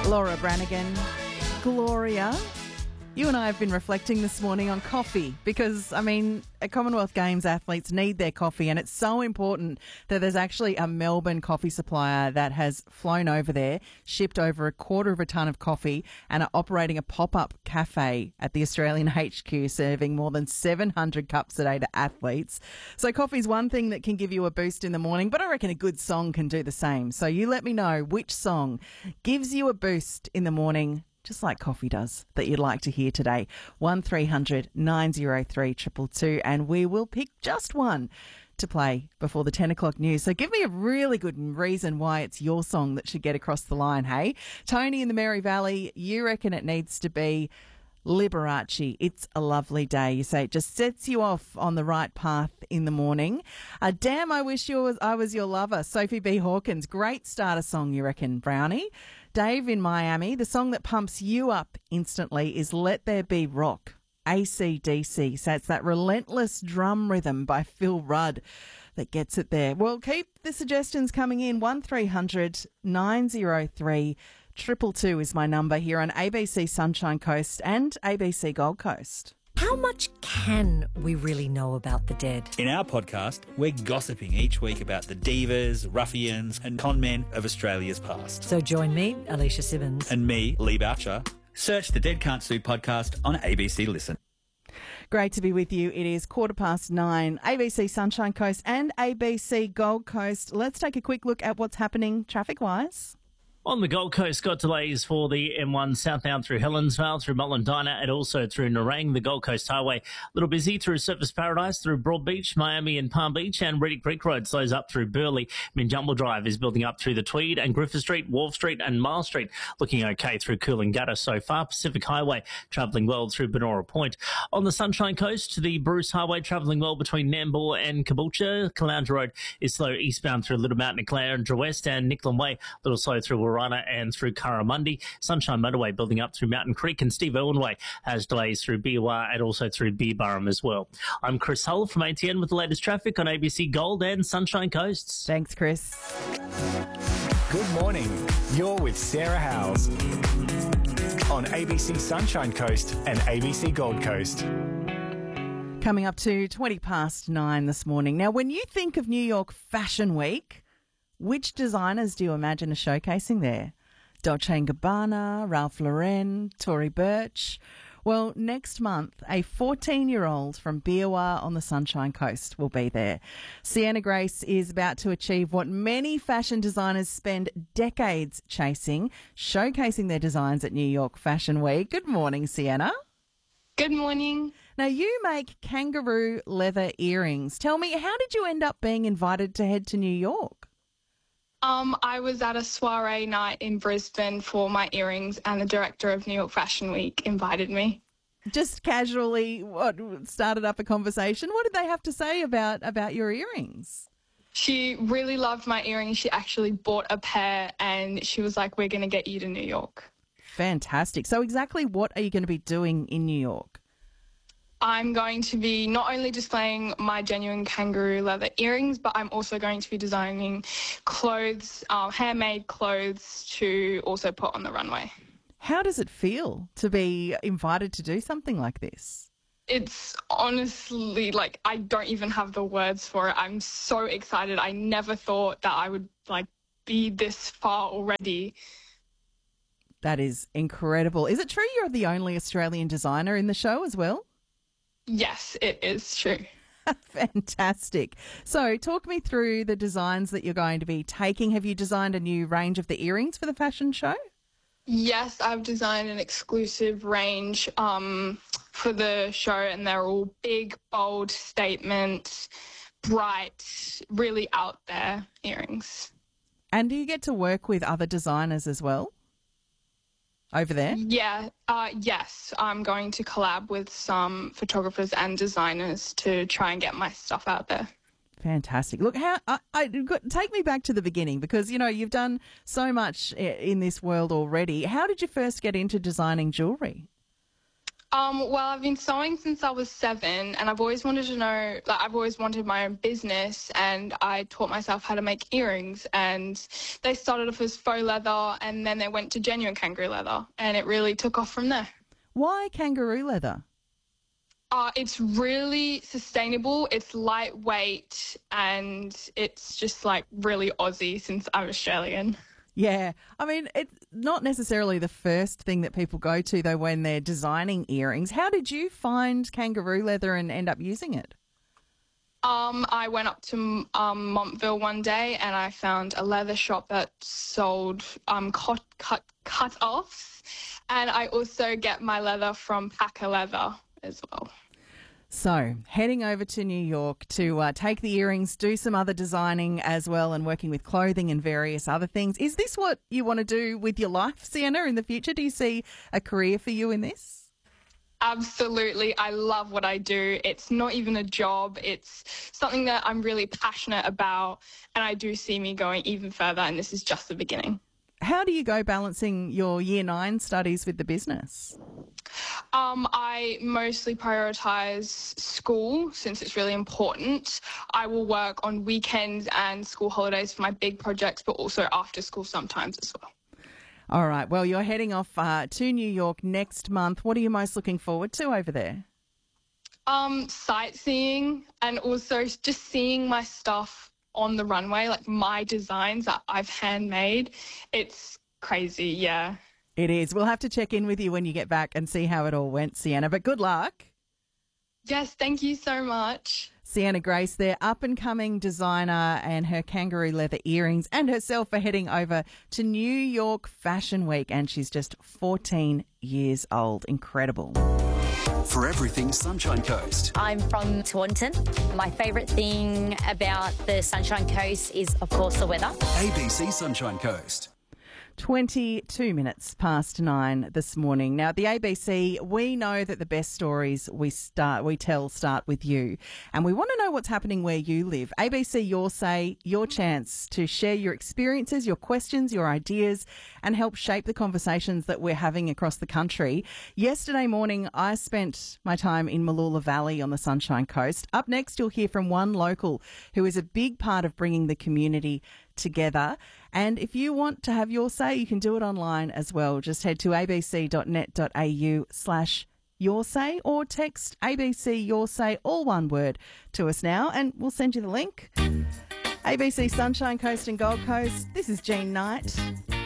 Laura Branigan, Gloria. You and I have been reflecting this morning on coffee because, at Commonwealth Games, athletes need their coffee, and it's so important that there's actually a Melbourne coffee supplier that has flown over there, shipped over 1/4 of a tonne of coffee, and are operating a pop-up cafe at the Australian HQ, serving more than 700 cups a day to athletes. So coffee's one thing that can give you a boost in the morning, but I reckon a good song can do the same. So you let me know which song gives you a boost in the morning, just like coffee does, that you'd like to hear today. 1300 903 222, and we will pick just one to play before the 10 o'clock news. So give me a really good reason why it's your song that should get across the line, hey? Tony in the Mary Valley, you reckon it needs to be Liberace, It's a Lovely Day. You say it just sets you off on the right path in the morning. Damn, I wish I was your lover. Sophie B. Hawkins, great starter song, you reckon, Brownie. Dave in Miami, the song that pumps you up instantly is Let There Be Rock, AC/DC. So it's that relentless drum rhythm by Phil Rudd that gets it there. Well, keep the suggestions coming in. 1300 903 222 is my number here on ABC Sunshine Coast and ABC Gold Coast. How much can we really know about the dead? In our podcast, we're gossiping each week about the divas, ruffians and con men of Australia's past. So join me, Alicia Simmons. And me, Lee Boucher. Search the Dead Can't Sue podcast on ABC Listen. Great to be with you. It is 9:15, ABC Sunshine Coast and ABC Gold Coast. Let's take a quick look at what's happening traffic-wise. On the Gold Coast, got delays for the M1 southbound through Helensvale, through Mullendina, and also through Nerang. The Gold Coast Highway, a little busy through Surfers Paradise, through Broadbeach, Miami and Palm Beach, and Reedy Creek Road slows up through Burleigh. Minjumble Drive is building up through the Tweed and Griffith Street, Wharf Street and Mile Street. Looking okay through Coolangatta so far. Pacific Highway travelling well through Benora Point. On the Sunshine Coast, the Bruce Highway travelling well between Nambour and Caboolture. Caloundra Road is slow eastbound through Little Mountain and Caloundra West, and Nicklin Way a little slow through Warana and through Curramundi. Sunshine Motorway building up through Mountain Creek, and Steve Irwin Way has delays through Biwa and also through Beerburrum as well. I'm Chris Hull from ATN with the latest traffic on ABC Gold and Sunshine Coasts. Thanks, Chris. Good morning. You're with Sarah Howes on ABC Sunshine Coast and ABC Gold Coast. Coming up to 9:20 this morning. Now, when you think of New York Fashion Week, which designers do you imagine are showcasing there? Dolce & Gabbana, Ralph Lauren, Tory Burch. Well, next month, a 14-year-old from Biwa on the Sunshine Coast will be there. Sienna Grace is about to achieve what many fashion designers spend decades chasing, showcasing their designs at New York Fashion Week. Good morning, Sienna. Good morning. Now, you make kangaroo leather earrings. Tell me, how did you end up being invited to head to New York? I was at a soiree night in Brisbane for my earrings, and the director of New York Fashion Week invited me. Just casually, started up a conversation? What did they have to say about your earrings? She really loved my earrings. She actually bought a pair, and she was like, "We're going to get you to New York." Fantastic. So exactly what are you going to be doing in New York? I'm going to be not only displaying my genuine kangaroo leather earrings, but I'm also going to be designing clothes, handmade clothes to also put on the runway. How does it feel to be invited to do something like this? It's honestly, I don't even have the words for it. I'm so excited. I never thought that I would, be this far already. That is incredible. Is it true you're the only Australian designer in the show as well? Yes, it is true. Fantastic. So talk me through the designs that you're going to be taking. Have you designed a new range of the earrings for the fashion show? Yes, I've designed an exclusive range for the show, and they're all big, bold statements, bright, really out there earrings. And do you get to work with other designers as well over there? Yeah, yes. I'm going to collab with some photographers and designers to try and get my stuff out there. Fantastic. Look, take me back to the beginning because, you've done so much in this world already. How did you first get into designing jewellery? Well, I've been sewing since I was 7, and I've always wanted to know, like, I've always wanted my own business, and I taught myself how to make earrings, and they started off as faux leather, and then they went to genuine kangaroo leather, and it really took off from there. Why kangaroo leather? It's really sustainable, it's lightweight, and it's just, like, really Aussie since I'm Australian. Yeah. I mean, it's not necessarily the first thing that people go to, though, when they're designing earrings. How did you find kangaroo leather and end up using it? I went up to Montville one day and I found a leather shop that sold cut-offs, and I also get my leather from Packer Leather as well. So, heading over to New York to take the earrings, do some other designing as well, and working with clothing and various other things. Is this what you want to do with your life, Sienna, in the future? Do you see a career for you in this? Absolutely. I love what I do. It's not even a job. It's something that I'm really passionate about, and I do see me going even further, and this is just the beginning. How do you go balancing your Year 9 studies with the business? I mostly prioritise school since it's really important. I will work on weekends and school holidays for my big projects, but also after school sometimes as well. All right. Well, you're heading off to New York next month. What are you most looking forward to over there? Sightseeing, and also just seeing my stuff on the runway, like my designs that I've handmade. It's crazy, yeah. It is. We'll have to check in with you when you get back and see how it all went, Sienna. But good luck. Yes, thank you so much. Sienna Grace there, up-and-coming designer, and her kangaroo leather earrings, and herself are heading over to New York Fashion Week, and she's just 14 years old. Incredible. For everything Sunshine Coast. I'm from Taunton. My favourite thing about the Sunshine Coast is, of course, the weather. ABC Sunshine Coast. 22 minutes past 9 this morning. Now, at the ABC, we know that the best stories we tell start with you, and we want to know what's happening where you live. ABC Your Say, your chance to share your experiences, your questions, your ideas, and help shape the conversations that we're having across the country. Yesterday morning, I spent my time in Mooloolah Valley on the Sunshine Coast. Up next, you'll hear from one local who is a big part of bringing the community together. And if you want to have your say, you can do it online as well. Just head to abc.net.au/your say or text ABC Your Say, all one word, to us now, and we'll send you the link. ABC Sunshine Coast and Gold Coast, this is Jean Knight.